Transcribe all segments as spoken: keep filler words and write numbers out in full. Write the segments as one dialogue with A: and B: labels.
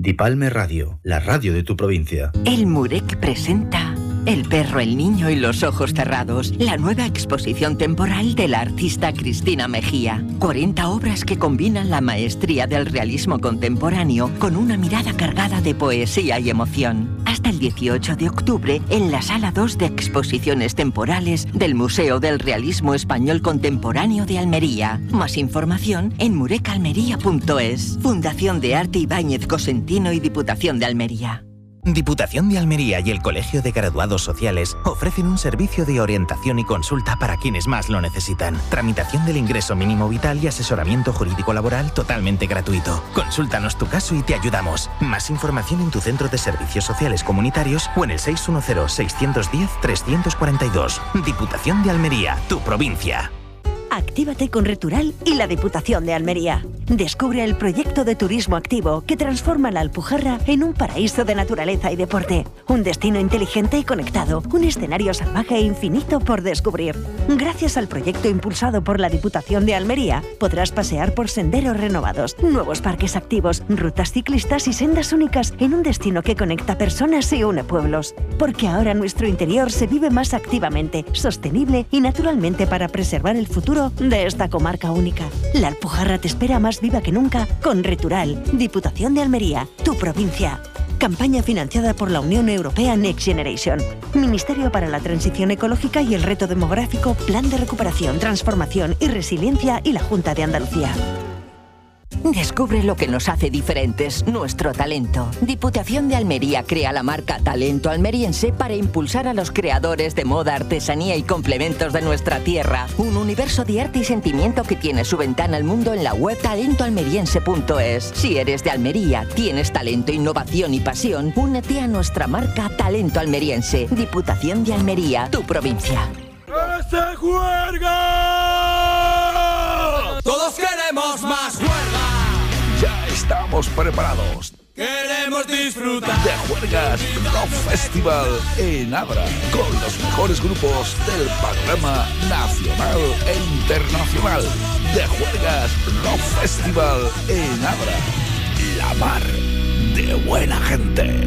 A: Dipalme Radio, la radio de tu provincia.
B: El Murec presenta El perro, el niño y los ojos cerrados, la nueva exposición temporal de la artista Cristina Mejía. cuarenta obras que combinan la maestría del realismo contemporáneo con una mirada cargada de poesía y emoción. Hasta el dieciocho de octubre en la Sala dos de Exposiciones Temporales del Museo del Realismo Español Contemporáneo de Almería. Más información en murecalmería punto es. Fundación de Arte Ibáñez Cosentino y Diputación de Almería.
C: Diputación de Almería y el Colegio de Graduados Sociales ofrecen un servicio de orientación y consulta para quienes más lo necesitan. Tramitación del ingreso mínimo vital y asesoramiento jurídico laboral totalmente gratuito. Consúltanos tu caso y te ayudamos. Más información en tu centro de servicios sociales comunitarios o en el seis uno cero, seis uno cero, tres cuatro dos. Diputación de Almería, tu provincia.
D: Actívate con Retural y la Diputación de Almería. Descubre el proyecto de turismo activo que transforma la Alpujarra en un paraíso de naturaleza y deporte. Un destino inteligente y conectado. Un escenario salvaje e infinito por descubrir. Gracias al proyecto impulsado por la Diputación de Almería, podrás pasear por senderos renovados, nuevos parques activos, rutas ciclistas y sendas únicas en un destino que conecta personas y une pueblos. Porque ahora nuestro interior se vive más activamente, sostenible y naturalmente para preservar el futuro de esta comarca única. La Alpujarra te espera más viva que nunca con Retural, Diputación de Almería, tu provincia. Campaña financiada por la Unión Europea Next Generation. Ministerio para la Transición Ecológica y el Reto Demográfico, Plan de Recuperación, Transformación y Resiliencia y la Junta de Andalucía.
B: Descubre lo que nos hace diferentes, nuestro talento. Diputación de Almería crea la marca Talento Almeriense para impulsar a los creadores de moda, artesanía y complementos de nuestra tierra. Un universo de arte y sentimiento que tiene su ventana al mundo en la web talento almeriense punto es. Si eres de Almería, tienes talento, innovación y pasión, únete a nuestra marca Talento Almeriense. Diputación de Almería, tu provincia.
E: ¡Ese juerga! ¡Todos queremos más juerga!
F: Ya estamos preparados.
E: Queremos disfrutar
F: de Juergas Rock Festival en Abra, con los mejores grupos del panorama nacional e internacional. De Juergas Rock Festival en Abra, la mar de buena gente.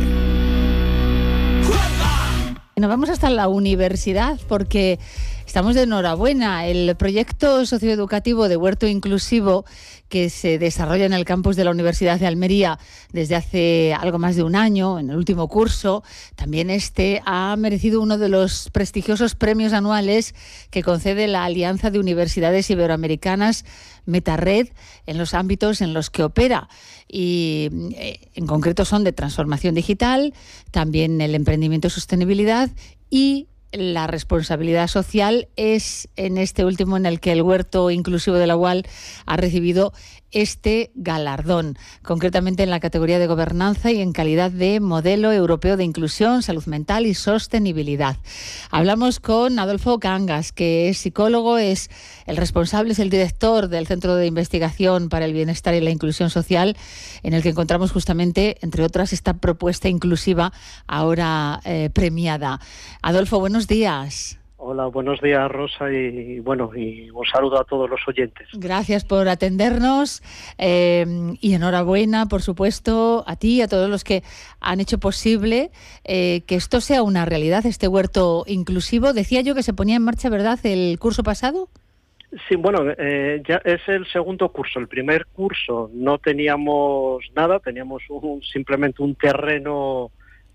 G: Nos vamos hasta la universidad porque estamos de enhorabuena. El proyecto socioeducativo de Huerto Inclusivo que se desarrolla en el campus de la Universidad de Almería desde hace algo más de un año, en el último curso, también este ha merecido uno de los prestigiosos premios anuales que concede la Alianza de Universidades Iberoamericanas, Metared, en los ámbitos en los que opera. Y en concreto son de transformación digital, también el emprendimiento y sostenibilidad y la responsabilidad social. Es en este último en el que el Huerto Inclusivo de la U A L ha recibido este galardón, concretamente en la categoría de gobernanza y en calidad de modelo europeo de inclusión, salud mental y sostenibilidad. Hablamos con Adolfo Cangas, que es psicólogo, es el responsable, es el director del Centro de Investigación para el Bienestar y la Inclusión Social, en el que encontramos justamente, entre otras, esta propuesta inclusiva ahora eh, premiada. Adolfo, buenos días.
H: Hola, buenos días, Rosa, y bueno, y un saludo a todos los oyentes.
G: Gracias por atendernos eh, y enhorabuena, por supuesto, a ti y a todos los que han hecho posible eh, que esto sea una realidad, este huerto inclusivo. Decía yo que se ponía en marcha, ¿verdad?, el curso pasado.
H: Sí, bueno, eh, ya es el segundo curso. El primer curso no teníamos nada, teníamos un, simplemente un terreno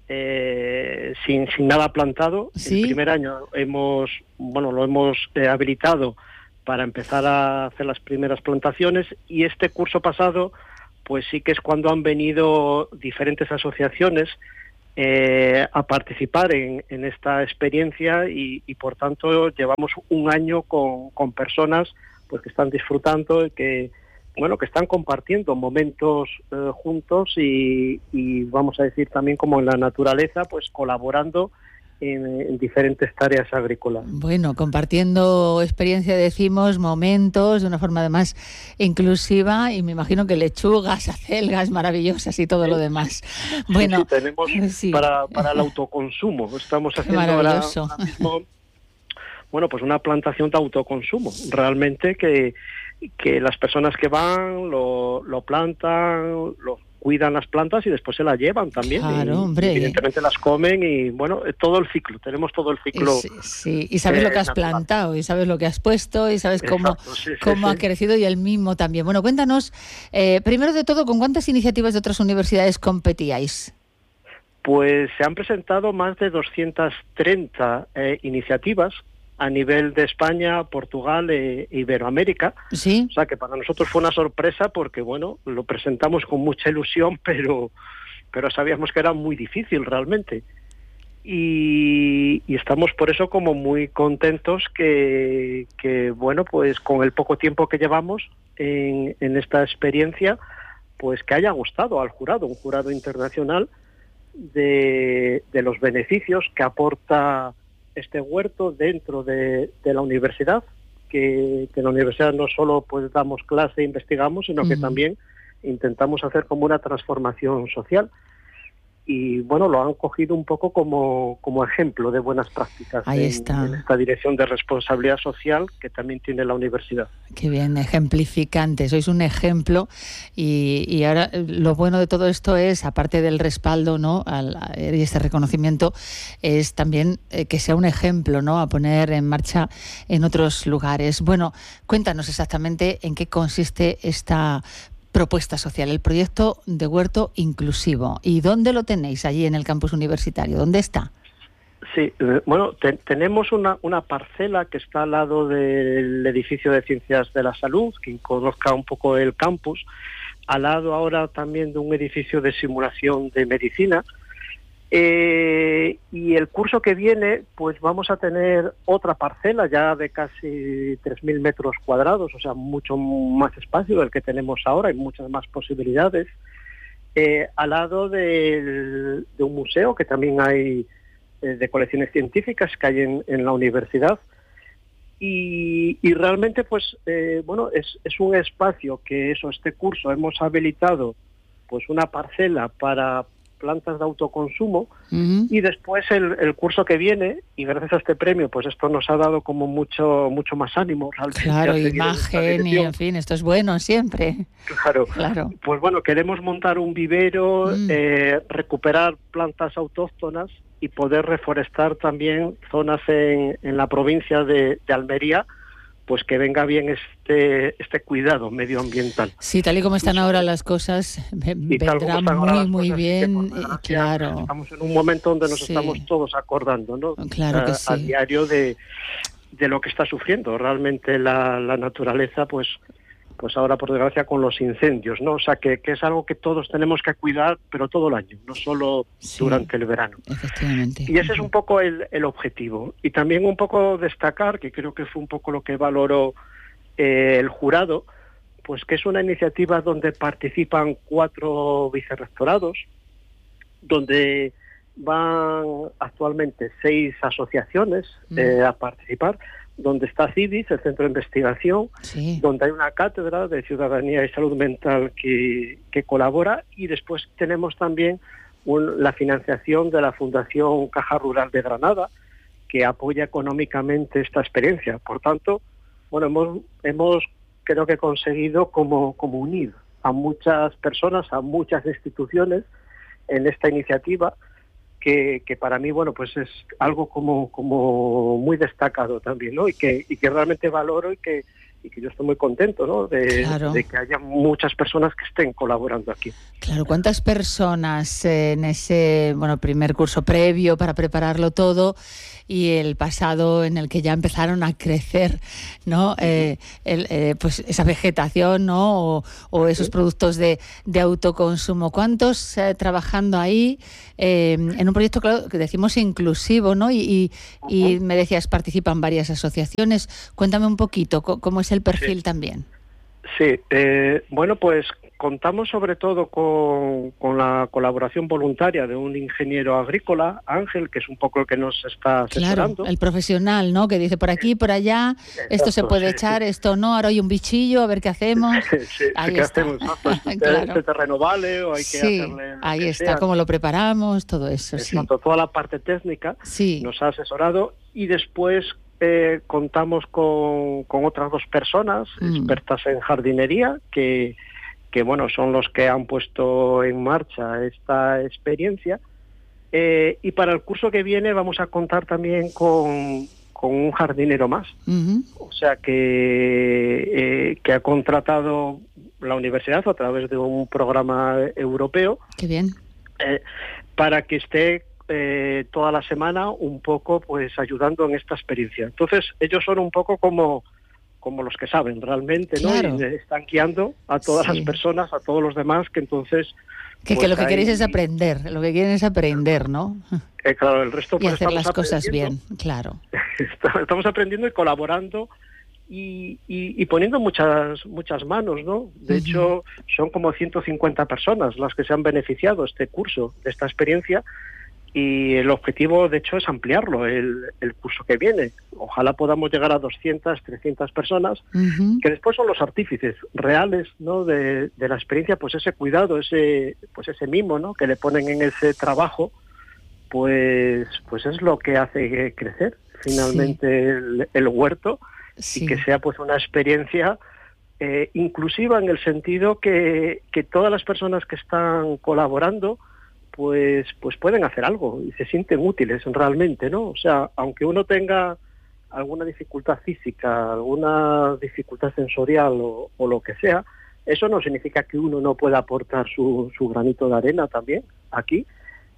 H: Eh, sin, sin nada plantado. ¿Sí? El primer año hemos, bueno, lo hemos eh, habilitado para empezar a hacer las primeras plantaciones, y este curso pasado, pues sí que es cuando han venido diferentes asociaciones eh, a participar en, en esta experiencia y, y por tanto llevamos un año con, con personas pues que están disfrutando y que bueno, que están compartiendo momentos eh, juntos y, y vamos a decir también como en la naturaleza, pues colaborando en, en diferentes tareas agrícolas.
G: Bueno, compartiendo experiencia, decimos, momentos, de una forma además inclusiva, y me imagino que lechugas, acelgas maravillosas y todo sí. lo demás. Bueno,
H: sí, sí, tenemos sí. Para, para el autoconsumo, estamos haciendo ahora, ahora mismo, bueno, pues una plantación de autoconsumo, realmente que que las personas que van lo, lo plantan, lo cuidan las plantas y después se las llevan también.
G: Claro,
H: y,
G: hombre.
H: Evidentemente las comen y, bueno, todo el ciclo, tenemos todo el ciclo.
G: Sí, sí. Y sabes
H: eh,
G: lo que has
H: natural.
G: plantado, y sabes lo que has puesto, y sabes cómo,
H: Exacto, sí, sí,
G: cómo
H: sí.
G: ha crecido, y el mismo también. Bueno, cuéntanos, eh, primero de todo, ¿con cuántas iniciativas de otras universidades competíais?
H: Pues se han presentado más de doscientas treinta eh, iniciativas a nivel de España, Portugal e Iberoamérica.
G: Sí.
H: O sea que para nosotros fue una sorpresa porque, bueno, lo presentamos con mucha ilusión, pero, pero sabíamos que era muy difícil realmente. Y, y estamos por eso como muy contentos que, que, bueno, pues con el poco tiempo que llevamos en, en esta experiencia, pues que haya gustado al jurado, un jurado internacional, de, de los beneficios que aporta este huerto dentro de, de la universidad, que, que en la universidad no solo pues damos clase e investigamos, sino uh-huh. que también intentamos hacer como una transformación social. Y bueno, lo han cogido un poco como, como ejemplo de buenas prácticas.
G: Ahí
H: en,
G: está.
H: en esta dirección de responsabilidad social que también tiene la universidad.
G: Qué bien, ejemplificante, sois un ejemplo. Y, y ahora lo bueno de todo esto es, aparte del respaldo, ¿no?, al, y este reconocimiento, es también eh, que sea un ejemplo, ¿no?, a poner en marcha en otros lugares. Bueno, cuéntanos exactamente en qué consiste esta propuesta social, el proyecto de huerto inclusivo. ¿Y dónde lo tenéis allí en el campus universitario? ¿Dónde está?
H: Sí, eh, bueno, te, tenemos una, una parcela que está al lado del edificio de Ciencias de la Salud, quien conozca un poco el campus, al lado ahora también de un edificio de simulación de medicina. Eh, y el curso que viene, pues vamos a tener otra parcela ya de casi tres mil metros cuadrados, o sea, mucho más espacio del que tenemos ahora y muchas más posibilidades, eh, al lado del, de un museo que también hay eh, de colecciones científicas que hay en, en la universidad. Y, y realmente, pues, eh, bueno, es, es un espacio que eso, este curso hemos habilitado, pues, una parcela para plantas de autoconsumo, uh-huh. y después el, el curso que viene, y gracias a este premio, pues esto nos ha dado como mucho mucho más ánimo.
G: Claro, imagen y en fin, esto es bueno siempre.
H: Claro,
G: claro.
H: Pues bueno, queremos montar un vivero, mm. eh, recuperar plantas autóctonas y poder reforestar también zonas en, en la provincia de, de Almería, pues que venga bien este este cuidado medioambiental.
G: Sí, tal y como están ahora las cosas, vendrá muy, muy bien,
H: que, gracia,
G: claro.
H: Estamos en un momento donde nos
G: sí.
H: estamos todos acordando, ¿no?
G: Claro que
H: a,
G: sí.
H: a diario de, de lo que está sufriendo realmente la, la naturaleza, pues pues ahora por desgracia con los incendios, ¿no? O sea que, que es algo que todos tenemos que cuidar, pero todo el año, no solo sí, durante el verano.
G: Efectivamente.
H: Y ese es un poco el, el objetivo. Y también un poco destacar, que creo que fue un poco lo que valoró eh, el jurado, pues que es una iniciativa donde participan cuatro vicerrectorados, donde van actualmente seis asociaciones mm. eh, a participar, donde está CIDIS, el Centro de Investigación,
G: sí.
H: donde hay una cátedra de Ciudadanía y Salud Mental que, que colabora, y después tenemos también un, la financiación de la Fundación Caja Rural de Granada, que apoya económicamente esta experiencia. Por tanto, bueno, hemos, hemos creo que conseguido como, como unir a muchas personas, a muchas instituciones en esta iniciativa, Que, que para mí, bueno, pues es algo como como muy destacado también, ¿no? Y que y que realmente valoro y que y que yo estoy muy contento, ¿no? De,
G: claro.
H: de que haya muchas personas que estén colaborando aquí.
G: Claro, ¿cuántas personas en ese, bueno, primer curso previo para prepararlo todo y el pasado en el que ya empezaron a crecer, ¿no? Eh, el, eh, pues esa vegetación, ¿no? O, o esos sí. productos de, de autoconsumo. ¿Cuántos eh, trabajando ahí eh, en un proyecto, claro, que decimos inclusivo, ¿no? Y, y, y me decías, participan varias asociaciones. Cuéntame un poquito, ¿cómo es el perfil
H: sí.
G: también?
H: Sí, eh, bueno, pues contamos sobre todo con, con la colaboración voluntaria de un ingeniero agrícola, Ángel, que es un poco el que nos está asesorando.
G: Claro, el profesional, ¿no? Que dice por aquí, por allá, exacto, esto se puede sí, echar, sí. esto no, ahora hay un bichillo, a ver qué hacemos.
H: Sí, sí,
G: ahí
H: ¿qué
G: está.
H: hacemos? ¿No? Pues,
G: claro.
H: ¿Este terreno vale o hay que
G: sí,
H: hacerle lo
G: ahí
H: que
G: está,
H: sea?
G: cómo lo preparamos, todo eso,
H: Exacto,
G: sí.
H: toda la parte técnica
G: sí.
H: nos ha asesorado, y después Eh, contamos con, con otras dos personas mm. expertas en jardinería que, que bueno, son los que han puesto en marcha esta experiencia. Eh, y para el curso que viene vamos a contar también con, con un jardinero más. Uh-huh. O sea que, eh, que ha contratado la universidad a través de un programa europeo.
G: Qué bien.
H: Eh, para que esté eh, toda la semana un poco pues ayudando en esta experiencia. Entonces ellos son un poco como, como los que saben realmente, ¿no?
G: Claro.
H: Y están guiando a todas sí. las personas, a todos los demás, que entonces...
G: Que, pues que lo que hay... queréis es aprender, lo que quieren es aprender, ¿no?
H: Eh, claro, el resto pues
G: y hacer las cosas bien, claro.
H: Estamos aprendiendo y colaborando y, y, y poniendo muchas muchas manos, ¿no? De uh-huh. hecho, son como ciento cincuenta personas las que se han beneficiado de este curso, de esta experiencia, y el objetivo, de hecho, es ampliarlo el, el curso que viene. Ojalá podamos llegar a doscientas, trescientas personas, uh-huh. que después son los artífices reales, ¿no? de, de la experiencia, pues ese cuidado, ese pues ese mimo, ¿no? que le ponen en ese trabajo, pues pues es lo que hace crecer finalmente sí. el, el huerto sí. y que sea pues una experiencia eh, inclusiva en el sentido que, que todas las personas que están colaborando pues pues pueden hacer algo y se sienten útiles realmente, ¿no? O sea, aunque uno tenga alguna dificultad física, alguna dificultad sensorial o, o lo que sea, eso no significa que uno no pueda aportar su, su granito de arena también aquí.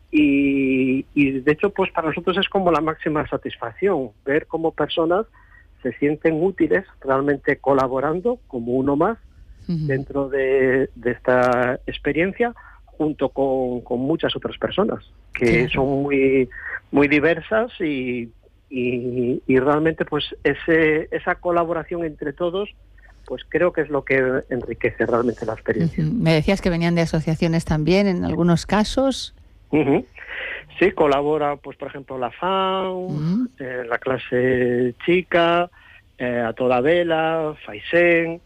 H: Y, y de hecho, pues para nosotros es como la máxima satisfacción ver cómo personas se sienten útiles realmente colaborando como uno más uh-huh. dentro de, de esta experiencia, junto con, con muchas otras personas que claro. son muy muy diversas y, y, y realmente pues ese esa colaboración entre todos pues creo que es lo que enriquece realmente la experiencia.
G: Uh-huh. Me decías que venían de asociaciones también en algunos casos.
H: Uh-huh. Sí, colabora pues por ejemplo la F A U, uh-huh. eh, la clase chica, eh, A Toda Vela, Faisen,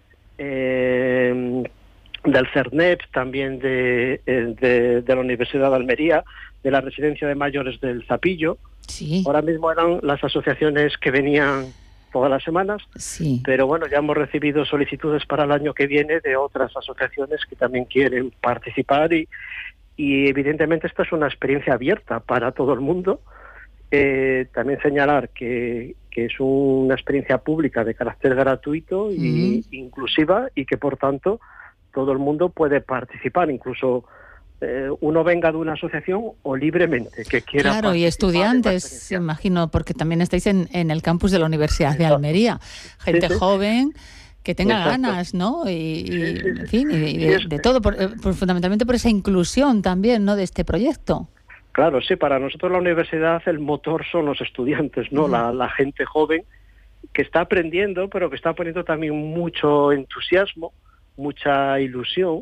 H: eh, del CERNEP, también de, de, de la Universidad de Almería, de la Residencia de Mayores del Zapillo.
G: Sí.
H: Ahora mismo eran las asociaciones que venían todas las semanas,
G: sí.
H: pero bueno, ya hemos recibido solicitudes para el año que viene de otras asociaciones que también quieren participar y, y evidentemente esta es una experiencia abierta para todo el mundo. Eh, también señalar que, que es una experiencia pública de carácter gratuito y mm. inclusiva y que por tanto todo el mundo puede participar, incluso eh, uno venga de una asociación o libremente que quiera
G: Claro, y estudiantes, imagino, porque también estáis en, en el campus de la Universidad Exacto. de Almería. Gente sí, sí. joven que tenga Exacto. ganas, ¿no? Y, y sí, sí, en fin, y, y de, de todo, por, por, fundamentalmente por esa inclusión también, ¿no?, de este proyecto.
H: Claro, sí, para nosotros la universidad el motor son los estudiantes, ¿no? Uh-huh. La, la gente joven que está aprendiendo, pero que está poniendo también mucho entusiasmo, mucha ilusión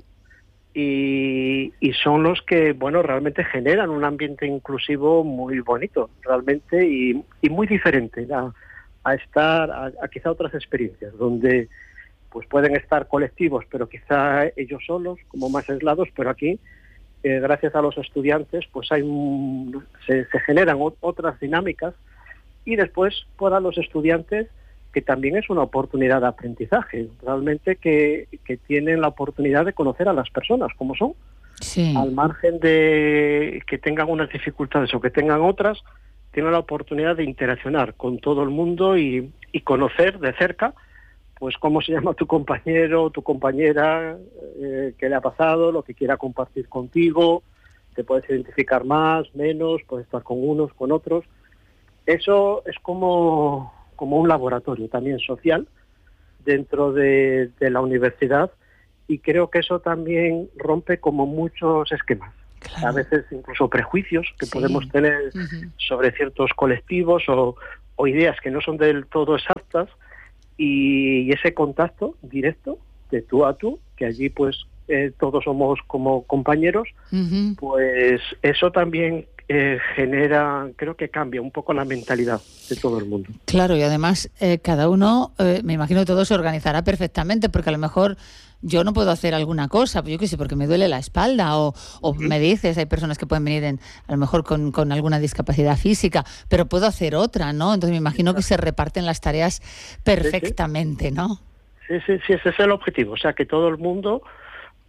H: y, y son los que, bueno, realmente generan un ambiente inclusivo muy bonito, realmente, y, y muy diferente a, a estar, a, a quizá otras experiencias, donde pues pueden estar colectivos, pero quizá ellos solos, como más aislados, pero aquí, eh, gracias a los estudiantes, pues hay un, se, se generan o, otras dinámicas y después para los estudiantes que también es una oportunidad de aprendizaje, realmente que, que tienen la oportunidad de conocer a las personas como son,
G: sí.
H: al margen de que tengan unas dificultades o que tengan otras, tienen la oportunidad de interaccionar con todo el mundo y, y conocer de cerca pues cómo se llama tu compañero, tu compañera, eh, qué le ha pasado, lo que quiera compartir contigo, te puedes identificar más, menos, puedes estar con unos, con otros. Eso es como... como un laboratorio también social dentro de, de la universidad y creo que eso también rompe como muchos esquemas, claro. a veces incluso prejuicios que sí. podemos tener uh-huh. sobre ciertos colectivos o, o ideas que no son del todo exactas y, y ese contacto directo de tú a tú, que allí pues eh, todos somos como compañeros, uh-huh. pues eso también Eh, genera, creo que cambia un poco la mentalidad de todo el mundo.
G: Claro, y además eh, cada uno, eh, me imagino que todo se organizará perfectamente, porque a lo mejor yo no puedo hacer alguna cosa, yo qué sé, porque me duele la espalda, o, o me dices, hay personas que pueden venir en, a lo mejor con, con alguna discapacidad física, pero puedo hacer otra, ¿no? Entonces me imagino que se reparten las tareas perfectamente, ¿no?
H: Sí, sí, sí, ese es el objetivo, o sea, que todo el mundo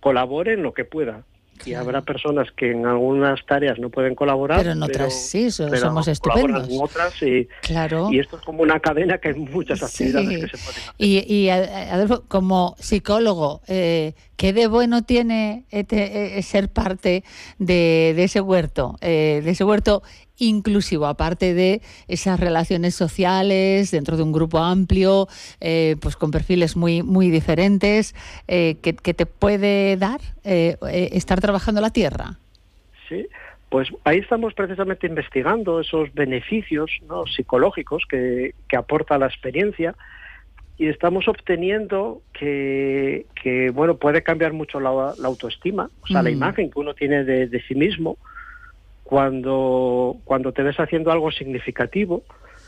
H: colabore en lo que pueda. Claro. Y habrá personas que en algunas tareas no pueden colaborar,
G: pero en otras sí, so, pero somos estupendos.
H: En otras y,
G: claro.
H: y esto es como una cadena que hay muchas actividades sí. que se pueden hacer.
G: Y, y Adolfo, como psicólogo, eh, ¿qué de bueno tiene este, eh, ser parte de, de ese huerto, eh, de ese huerto inclusivo, aparte de esas relaciones sociales dentro de un grupo amplio, eh, pues con perfiles muy muy diferentes, eh, que, que te puede dar eh, eh, estar trabajando la tierra?
H: Sí, pues ahí estamos precisamente investigando esos beneficios, ¿no?, psicológicos que, que aporta la experiencia, y estamos obteniendo que, que bueno, puede cambiar mucho la, la autoestima, o sea, mm. la imagen que uno tiene de, de sí mismo. Cuando, cuando te ves haciendo algo significativo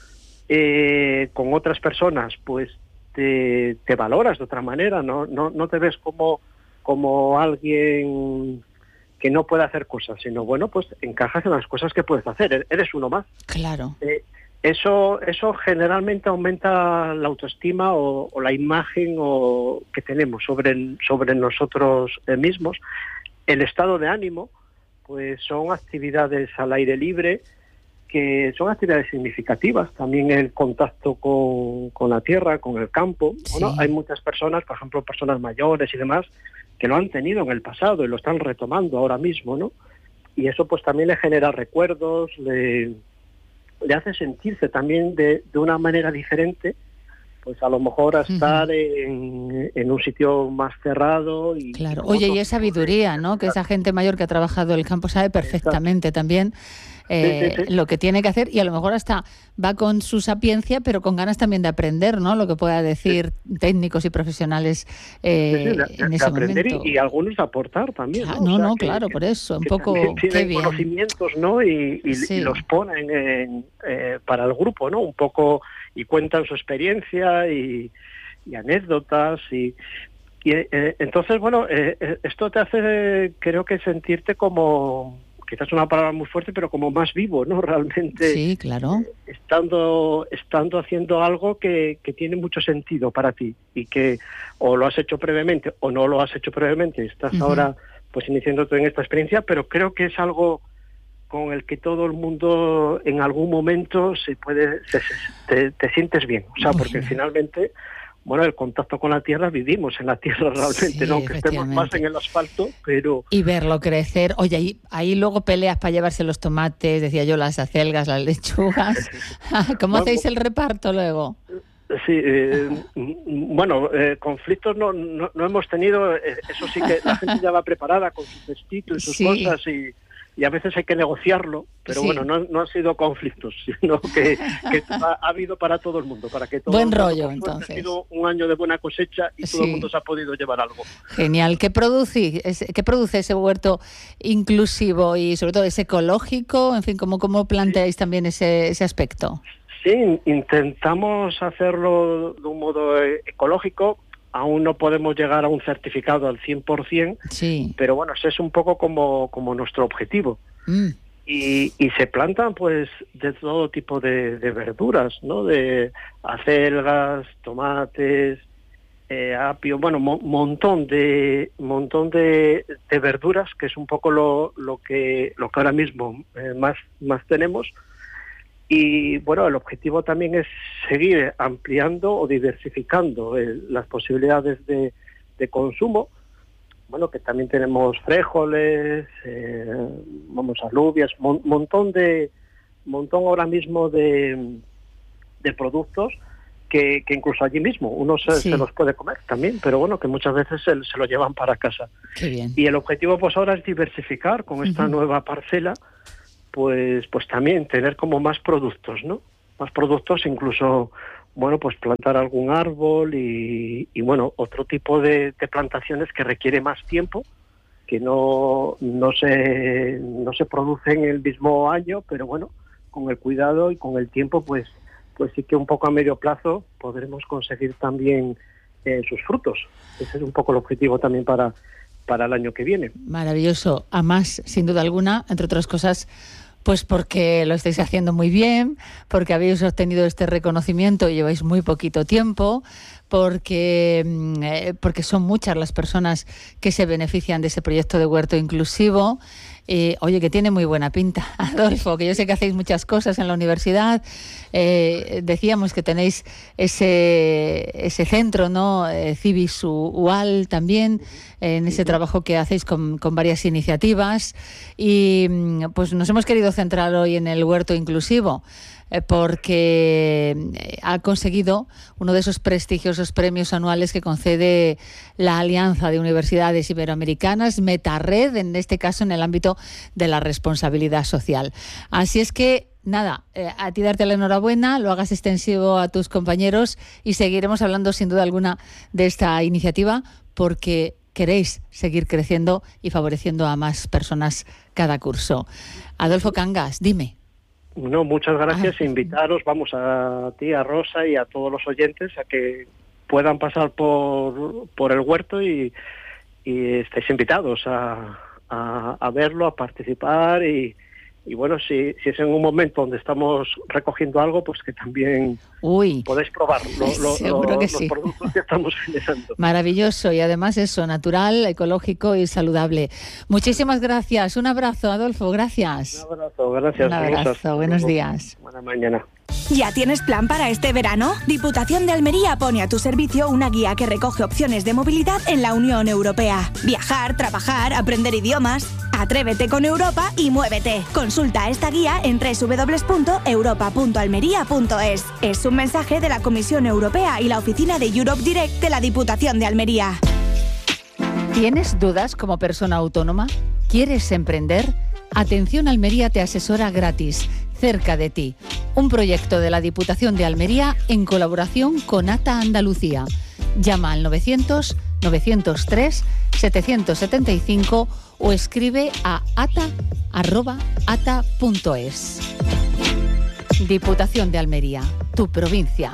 H: eh, con otras personas, pues te, te valoras de otra manera, no, no, no te ves como, como alguien que no puede hacer cosas, sino bueno, pues encajas en las cosas que puedes hacer, eres uno más.
G: Claro.
H: Eh, eso, eso generalmente aumenta la autoestima o, o la imagen o, que tenemos sobre, sobre nosotros mismos, el estado de ánimo. Pues son actividades al aire libre, que son actividades significativas. También el contacto con, con la tierra, con el campo. Sí. Bueno, hay muchas personas, por ejemplo, personas mayores y demás, que lo han tenido en el pasado y lo están retomando ahora mismo, ¿no? Y eso pues también le genera recuerdos, le, le hace sentirse también de, de una manera diferente, pues a lo mejor a estar uh-huh. en, en un sitio más cerrado. Y
G: claro. Oye, y es sabiduría, ¿no? Que esa gente mayor que ha trabajado el campo sabe perfectamente también eh, sí, sí, sí. lo que tiene que hacer, y a lo mejor hasta va con su sapiencia, pero con ganas también de aprender, ¿no? Lo que pueda decir sí. técnicos y profesionales eh,
H: sí, sí, de,
G: en
H: de
G: ese
H: aprender
G: momento.
H: Y, y algunos aportar también,
G: claro,
H: ¿no?
G: No,
H: o sea,
G: no,
H: que,
G: claro,
H: que,
G: por eso, un
H: que
G: poco, qué bien.
H: Conocimientos, ¿no? Y, y, sí. y los ponen en, eh, para el grupo, ¿no? Un poco, y cuentan su experiencia y, y anécdotas y... Y eh, entonces, bueno, eh, esto te hace, eh, creo que sentirte como, quizás una palabra muy fuerte, pero como más vivo, ¿no? Realmente.
G: Sí, claro.
H: Eh, estando, estando haciendo algo que, que tiene mucho sentido para ti y que o lo has hecho previamente o no lo has hecho previamente. Estás uh-huh. ahora, pues, iniciándote en esta experiencia, pero creo que es algo con el que todo el mundo en algún momento se puede, se, se, te, te sientes bien. O sea, porque finalmente... Bueno, el contacto con la tierra, vivimos en la tierra realmente, sí, ¿no? Aunque estemos más en el asfalto, pero...
G: Y verlo crecer. Oye, ahí, ahí luego peleas para llevarse los tomates, decía yo, las acelgas, las lechugas. ¿Cómo bueno, hacéis el reparto luego?
H: Sí, eh, bueno, eh, conflictos no, no, no hemos tenido, eh, eso sí que la gente ya va preparada con su cestito y sus sí. cosas y... y a veces hay que negociarlo, pero sí. bueno, no, no han sido conflictos, sino que, que ha, ha habido para todo el mundo, para que todo
G: Buen
H: el mundo,
G: rollo,
H: por suerte,
G: entonces.
H: Ha sido un año de buena cosecha y
G: sí.
H: todo el mundo se ha podido llevar algo.
G: Genial. ¿Qué produce, qué produce ese huerto inclusivo y sobre todo ese ecológico? En fin, ¿cómo, cómo planteáis sí. también ese, ese aspecto?
H: Sí, intentamos hacerlo de un modo ecológico. Aún no podemos llegar a un certificado al cien por ciento,
G: sí.
H: pero bueno, ese es un poco como, como nuestro objetivo.
G: Mm.
H: Y, y se plantan pues de todo tipo de, de verduras, ¿no? De acelgas, tomates, eh, apio, bueno, mo- montón de montón de, de verduras, que es un poco lo, lo que lo que ahora mismo eh, más más tenemos. Y bueno, el objetivo también es seguir ampliando o diversificando eh, las posibilidades de, de consumo. Bueno, que también tenemos frijoles, eh, vamos, alubias, mon, montón de montón ahora mismo de, de productos que, que incluso allí mismo uno se, sí. se los puede comer también, pero bueno, que muchas veces se, se lo llevan para casa.
G: Qué bien.
H: Y el objetivo pues ahora es diversificar con esta uh-huh. nueva parcela. Pues, pues también tener como más productos, ¿no? Más productos, incluso, bueno, pues plantar algún árbol y, y bueno, otro tipo de, de plantaciones que requiere más tiempo, que no, no se, no se producen en el mismo año, pero bueno, con el cuidado y con el tiempo, pues, pues sí que un poco a medio plazo podremos conseguir también eh, sus frutos. Ese es un poco el objetivo también para, para el año que viene.
G: Maravilloso. A más, sin duda alguna, entre otras cosas, Pues porque lo estáis haciendo muy bien, porque habéis obtenido este reconocimiento y lleváis muy poquito tiempo, porque, eh, porque son muchas las personas que se benefician de ese proyecto de huerto inclusivo. Eh, oye, que tiene muy buena pinta, Adolfo, que yo sé que hacéis muchas cosas en la universidad. Eh, decíamos que tenéis ese ese centro, ¿no? Eh, Civis U A L también, eh, en ese trabajo que hacéis con, con varias iniciativas. Y pues nos hemos querido centrar hoy en el huerto inclusivo, eh, porque ha conseguido uno de esos prestigiosos premios anuales que concede la Alianza de Universidades Iberoamericanas, MetaRed, en este caso en el ámbito de la responsabilidad social. Así es que, nada, eh, a ti darte la enhorabuena, lo hagas extensivo a tus compañeros y seguiremos hablando sin duda alguna de esta iniciativa porque queréis seguir creciendo y favoreciendo a más personas cada curso. Adolfo Cangas, dime.
H: No, muchas gracias
G: Ah.
H: e invitaros, vamos, a ti, a Rosa y a todos los oyentes a que puedan pasar por, por el huerto y, y estéis invitados a, a, a verlo, a participar y, y bueno, si, si es en un momento donde estamos recogiendo algo, pues que también
G: Uy,
H: podéis probar lo, lo,
G: seguro
H: lo,
G: que
H: los
G: sí.
H: productos que estamos generando.
G: Maravilloso y además eso, natural, ecológico y saludable. Muchísimas gracias. Un abrazo, Adolfo. Gracias.
H: Un abrazo, gracias.
G: Un abrazo.
H: Rosa.
G: Buenos días.
H: Buena mañana.
I: ¿Ya tienes plan para este verano? Diputación de Almería pone a tu servicio una guía que recoge opciones de movilidad en la Unión Europea. Viajar, trabajar, aprender idiomas. Atrévete con Europa y muévete. Consulta esta guía en doble u doble u doble u punto europa punto almería punto es. Es un mensaje de la Comisión Europea y la oficina de Europe Direct de la Diputación de Almería.
G: ¿Tienes dudas como persona autónoma? ¿Quieres emprender? Atención Almería te asesora gratis, cerca de ti. Un proyecto de la Diputación de Almería en colaboración con ATA Andalucía. Llama al novecientos, novecientos tres, setecientos setenta y cinco o escribe a ata arroba ata punto es. Diputación de Almería, tu provincia.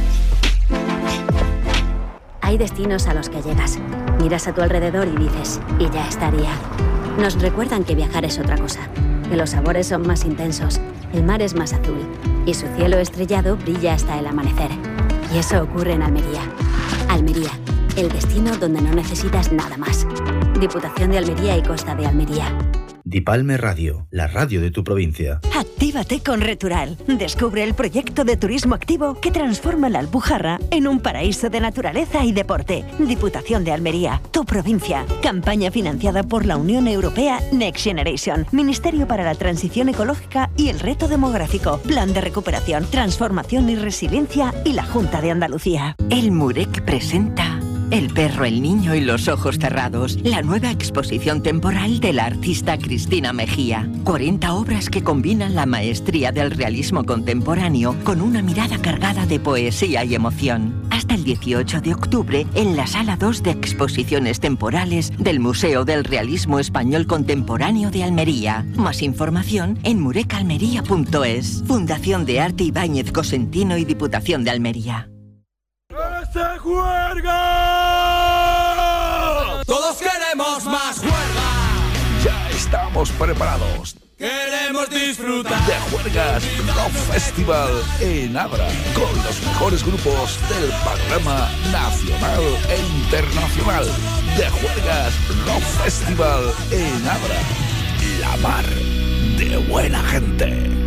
J: Hay destinos a los que llegas, miras a tu alrededor y dices, y ya estaría. Nos recuerdan que viajar es otra cosa, que los sabores son más intensos, el mar es más azul y su cielo estrellado brilla hasta el amanecer. Y eso ocurre en Almería. Almería, el destino donde no necesitas nada más. Diputación de Almería y Costa de Almería.
A: Dipalme Radio, la radio de tu provincia.
D: Actívate con Retural. Descubre el proyecto de turismo activo que transforma la Alpujarra en un paraíso de naturaleza y deporte. Diputación de Almería, tu provincia. Campaña financiada por la Unión Europea Next Generation, Ministerio para la Transición Ecológica y el Reto Demográfico, Plan de Recuperación, Transformación y Resiliencia y la Junta de Andalucía.
B: El Murek presenta El perro, el niño y los ojos cerrados, la nueva exposición temporal de la artista Cristina Mejía. cuarenta obras que combinan la maestría del realismo contemporáneo con una mirada cargada de poesía y emoción. Hasta el dieciocho de octubre en la Sala dos de Exposiciones Temporales del Museo del Realismo Español Contemporáneo de Almería. Más información en murecalmería punto es. Fundación de Arte Ibáñez Cosentino y Diputación de Almería.
E: ¡Se juerga! Todos queremos más juerga.
F: Ya estamos preparados.
E: Queremos disfrutar
F: de Juergas Rock Festival en Abra, con los mejores grupos del panorama nacional e internacional. De Juergas Rock Festival en Abra, la mar de buena gente.